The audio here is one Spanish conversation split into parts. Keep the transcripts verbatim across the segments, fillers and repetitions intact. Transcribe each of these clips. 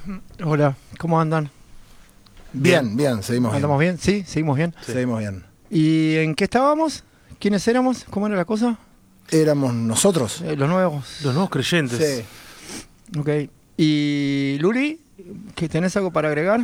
Hola, ¿cómo andan? Bien, bien, seguimos bien. ¿Andamos bien? ¿Sí? ¿Seguimos bien? Sí. Seguimos bien. ¿Y en qué estábamos? ¿Quiénes éramos? ¿Cómo era la cosa? Éramos nosotros. Eh, los nuevos. Los nuevos creyentes. Sí. Ok. ¿Y Luli? ¿Que tenés algo para agregar?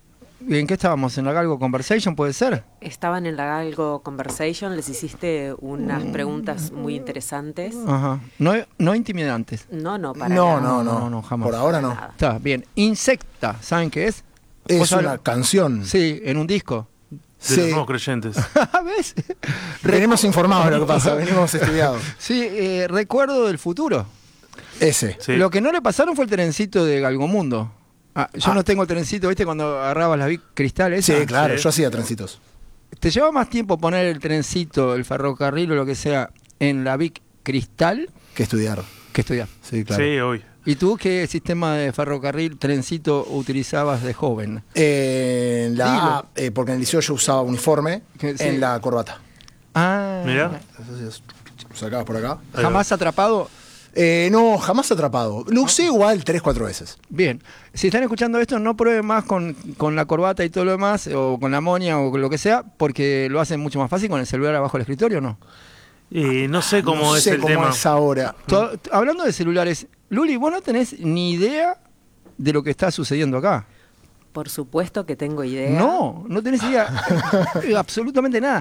¿Y en qué estábamos? ¿En la Galgo Conversation puede ser? Estaban en la Galgo Conversation, les hiciste unas preguntas muy interesantes. Ajá. No, no intimidantes. No, no, para No, nada. no, No, no, no, no, jamás. Por ahora no. Nada. Está bien. Insecta, ¿saben qué es? Es ¿Vos una sabés? canción. Sí, en un disco. De Sí. los nuevos creyentes. ¿Ves? Venimos informados de lo que pasa, venimos estudiados. Sí, eh, recuerdo del futuro. Ese. Sí. Lo que no le pasaron fue el trencito de Galgomundo. Ah, yo Ah. no tengo el trencito, ¿viste? Cuando agarrabas las Vic cristales. Sí, claro, Sí. yo hacía trencitos. ¿Te lleva más tiempo poner el trencito, el ferrocarril o lo que sea en la Vic cristal Que estudiar. que estudiar? Sí, claro. Sí, hoy. ¿Y tú qué sistema de ferrocarril, trencito utilizabas de joven? Eh, en la Dilo. A, eh, porque en el liceo yo usaba uniforme, Que sí. en la corbata. Ah, Mirá. Entonces, sacabas por acá. Ahí ¿jamás atrapado? Eh, no, jamás atrapado. Lo usé igual tres, cuatro veces. Bien. Si están escuchando esto, no prueben más con, con la corbata y todo lo demás, o con la moña o con lo que sea, porque lo hacen mucho más fácil con el celular abajo del escritorio, ¿no? Eh, no sé cómo no es sé el cómo tema. es ahora. Todo- hablando de celulares, Luli, vos no tenés ni idea de lo que está sucediendo acá. Por supuesto que tengo idea. No, no tenés idea. eh, absolutamente nada.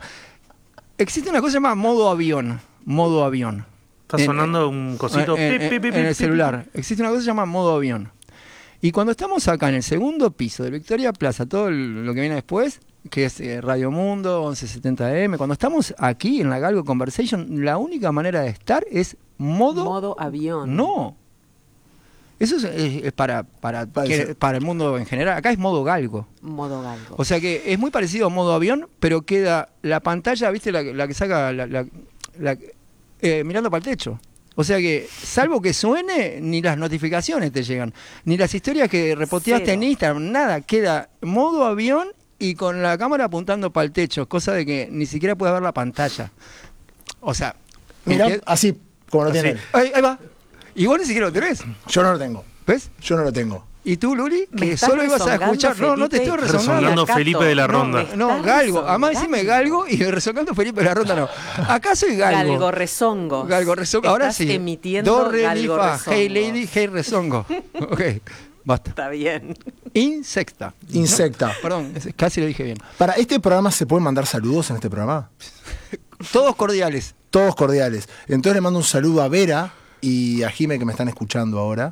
Existe una cosa llamada modo avión. Modo avión. Está En- sonando un cosito. En, Pip, en- pip, pip, en el pip, celular. Existe una cosa que se llama modo avión. Y cuando estamos acá en el segundo piso de Victoria Plaza, todo el- lo que viene después, que es eh, Radio Mundo, once setenta eme, cuando estamos aquí en la Galgo Conversation, la única manera de estar es modo... Modo avión. No. Eso es, es- es para, para, Parece. que- para el mundo en general. Acá es modo galgo. Modo galgo. O sea que es muy parecido a modo avión, pero queda la pantalla, ¿viste? La, la que saca la, la- la- eh, mirando para el techo. O sea que, salvo que suene, ni las notificaciones te llegan, ni las historias que repoteaste Cero. en Instagram, nada. Queda modo avión y con la cámara apuntando para el techo, cosa de que ni siquiera puedes ver la pantalla. O sea, Mirá, ¿entiendes? así como lo Así. tiene él. Ahí, ahí va. Y vos ni siquiera lo tenés. Yo no lo tengo. ¿Ves? Yo no lo tengo. ¿Y tú, Luli? Me Que estás solo ibas a rezongando, escuchar. No, no te estoy Felipe. rezongando. Rezongando Acato. Felipe de la No, Ronda. me- no, Estás Galgo. Además rezongando. decime Galgo y rezongando Felipe de la Ronda no. Acá soy Galgo. Galgo rezongo. Galgo rezongo. Ahora Estás sí. emitiendo Do, re, mi, galgo fa. rezongos. Hey lady, hey rezongo. Ok, basta. Está bien. Insecta. Insecta. No, perdón, es- casi lo dije bien. Para este programa, ¿se pueden mandar saludos en este programa? Todos cordiales. Todos cordiales. Entonces le mando un saludo a Vera y a Jime que me están escuchando ahora.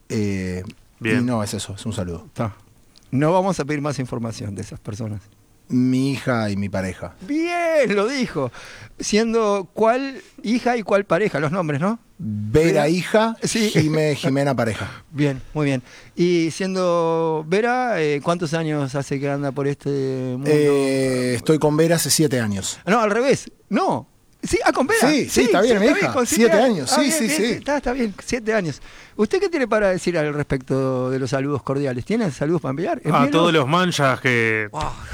Eh, Bien. Y no, es eso, es un saludo. Está. No vamos a pedir más información de esas personas. Mi hija y mi pareja. Bien, lo dijo. Siendo cuál hija y cuál pareja, los nombres, ¿no? Vera, Vera. hija, Sí. Jime, Jimena, pareja. Bien, muy bien. Y siendo Vera, eh, ¿cuántos años hace que anda por este mundo? Eh, estoy con Vera hace siete años. No, al revés. No. Sí, ah, con Vera. Sí, sí, está bien, mi hija. con Siete años. Sí, sí, bien, sí. Está, está bien, siete años. ¿Usted qué tiene para decir al respecto de los saludos cordiales? ¿Tiene saludos para enviar? A Envíelos. todos los manchas que,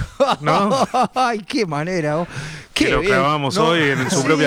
¿no? Ay, qué manera. oh. Qué que lo bien. clavamos No. hoy en su Sí, propia eh,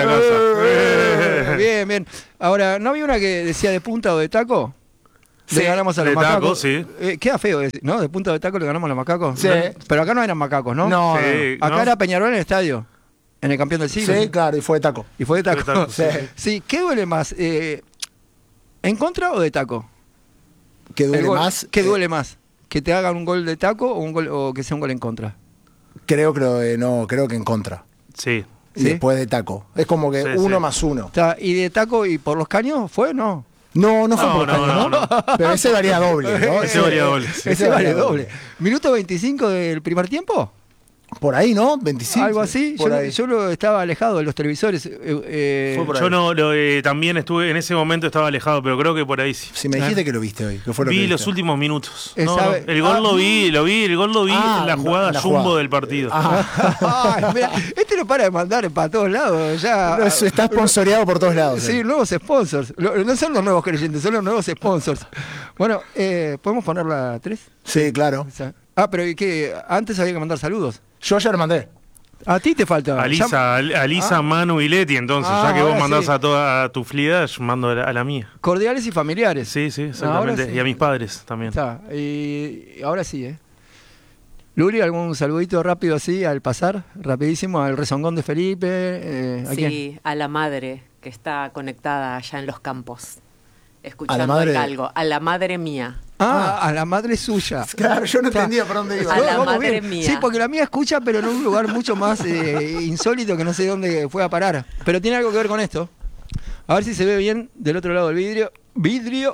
casa. Bien, bien. Ahora, ¿no había una que decía de punta o de taco? Le Sí, ganamos a los de taco, macacos. sí. Eh, queda feo decir, ¿no? De punta o de taco le ganamos a los macacos. Sí. No, pero acá no eran macacos, ¿no? No, Sí, Acá ¿no? era Peñarol en el estadio. En el campeón del siglo. Sí, claro, y fue de taco. Y fue de taco. Fue de taco, sí. Sí, ¿qué duele más? Eh, ¿En contra o de taco? ¿Qué El duele gol. más? ¿Qué Eh, duele más? ¿Que te hagan un gol de taco o, un gol, o que sea un gol en contra? Creo, creo, eh, no, creo que en contra. Sí. Y ¿Sí? después de taco. Es como que Sí, uno sí. más uno. Está, ¿y de taco y por los caños fue? No. No, no fue No, por no, caño, no, no. Pero ese valía doble, ¿no? Ese valía doble, sí. Ese vale doble. ¿Minuto veinticinco del primer tiempo? Por ahí, ¿no? veinticinco. Algo así. Por Yo, ahí. yo lo estaba alejado de los televisores. eh, eh, Fue por ahí. Yo no, lo, eh, también estuve, en ese momento estaba alejado, pero creo que por ahí sí. Si me dijiste que lo viste hoy, que fue lo Vi que los viste. últimos minutos. Eh, No, no, sabe- el gol Ah, lo vi, lo vi, el gol lo vi Ah, en la jugada la jumbo jugada. del partido. Ah, Ay, mirá, este no para de mandar para todos lados. Ya, no, eso está sponsoreado por todos lados. Sí, eh. nuevos sponsors. Lo- No son los nuevos creyentes, son los nuevos sponsors. Bueno, eh, ¿podemos poner la tres? Sí, claro. O sea, ah, pero ¿y qué? Antes había que mandar saludos. Yo ya lo mandé. A ti te falta. A Lisa, a Lisa Ah. Manu y Leti, entonces, Ah, ya que vos ahora mandás sí. a toda tu flieda, yo mando a la, a la mía. Cordiales y familiares. Sí, sí, Ahora exactamente. sí. Y a mis padres también. Está. Y ahora sí, ¿eh? Luli, ¿algún saludito rápido así al pasar? Rapidísimo, al rezongón de Felipe. Eh, ¿a quién? Sí, a la madre que está conectada allá en los campos, escuchando madre- algo. A la madre mía. Ah, a la madre suya. Claro, yo no Está. entendía por dónde iba. A la Vamos madre bien. mía. Sí, porque la mía escucha, pero en un lugar mucho más eh, insólito que no sé dónde fue a parar. Pero tiene algo que ver con esto. A ver si se ve bien del otro lado del vidrio. Vidrio.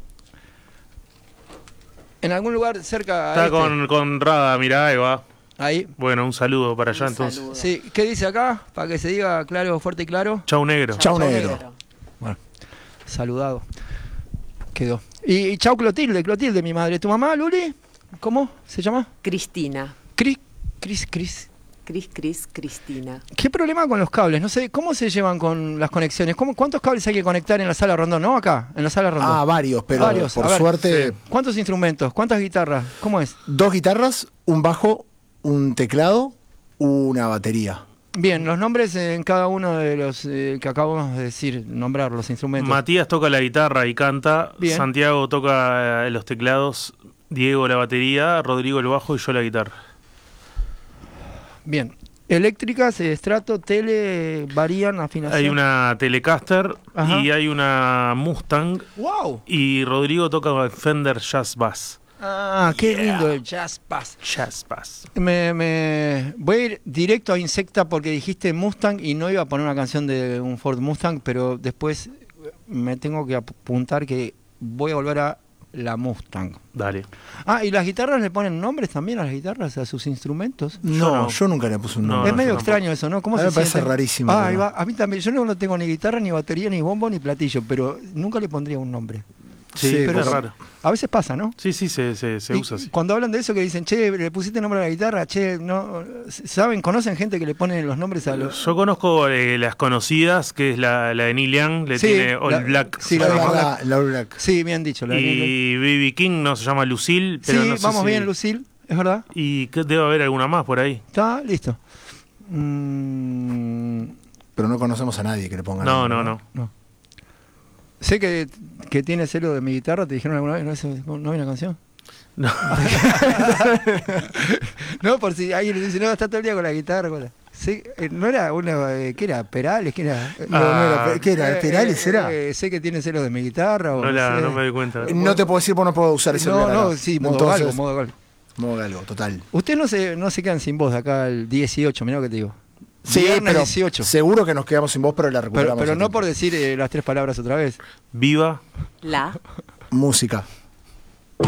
En algún lugar cerca. a Está este. con, con Rada, mirá, ahí va. Ahí. Bueno, un saludo para allá Un entonces. saludo. Sí. ¿Qué dice acá? Para que se diga claro, fuerte y claro. Chau negro. Chau, Chau, negro. negro. Bueno, saludado. Quedó. Y, y chau Clotilde, Clotilde, mi madre. ¿Tu mamá, Luli? ¿Cómo se llama? Cristina. Cris, Cris, Cris. Cris, Cris, Cristina. ¿Qué problema con los cables? No sé, ¿cómo se llevan con las conexiones? ¿Cómo, ¿Cuántos cables hay que conectar en la sala Rondón? No, acá, en la sala Rondón. Ah, varios, pero Varios, por a ver. suerte, Sí. ¿Cuántos instrumentos? ¿Cuántas guitarras? ¿Cómo es? dos guitarras, un bajo, un teclado, una batería. Bien, los nombres en cada uno de los eh, que acabamos de decir, nombrar los instrumentos. Matías toca la guitarra y canta. Bien. Santiago toca eh, los teclados. Diego la batería. Rodrigo el bajo y yo la guitarra. Bien. Eléctricas, eh, estrato, tele, varían, afinación. Hay una Telecaster Ajá. y hay una Mustang. ¡Wow! Y Rodrigo toca Fender Jazz Bass. Ah, qué lindo el Jazz Bass. Jazz Bass. Me, me voy a ir directo a Insecta porque dijiste Mustang y no iba a poner una canción de un Ford Mustang, pero después me tengo que apuntar que voy a volver a la Mustang. Dale. Ah, ¿y las guitarras le ponen nombres también a las guitarras, a sus instrumentos? No, no. yo nunca le puse un No, nombre. es medio yo extraño eso, ¿no? ¿Cómo A mí se me parece siente? rarísimo, Ah, pero- ahí va. A mí también. Yo no tengo ni guitarra, ni batería, ni bombo, ni platillo, pero nunca le pondría un nombre. Sí, Sí, pero es raro. a veces pasa, ¿no? Sí, sí, se, se, se Y usa así. Cuando hablan de eso que dicen, che, le pusiste nombre a la guitarra, che, no, ¿saben? ¿Conocen gente que le pone los nombres a los...? Yo conozco eh, las conocidas, que es la, la de Neil Young, le Sí, tiene All la- Black. sí, se la La, de llama. Black. la, la Black. Sí, bien dicho. La de Neil Young. Y B B King no se llama Lucille, pero Sí, no sé vamos si- bien, Lucille, es verdad. Y que debe haber alguna más por ahí. Está listo. Mm, Pero no conocemos a nadie que le ponga No, nombre, no, no. no. Sé que, que tiene celo de mi guitarra, ¿te dijeron alguna vez? ¿No, es- no hay una canción? No. No, por si alguien le dice, no, está todo el día con la guitarra. Con la... Sí, eh, no era una, eh, ¿qué era? ¿Perales? ¿Qué era? No, no Ah. era, ¿qué era? Eh, ¿Perales eh, era? eh, sé que tiene celos de mi guitarra. O No, la- sé. no me doy cuenta. No te puedo decir porque no puedo usar ese No, celular no, acá. sí, modo Entonces, galgo, modo galgo. modo galgo, total. Ustedes no se, no se quedan sin voz de acá el dieciocho, mirá lo que te digo. Sí, Viernes pero dieciocho. seguro que nos quedamos sin voz, pero la Pero, recuperamos. pero a no tiempo. por decir eh, las tres palabras otra vez. Viva. La Música.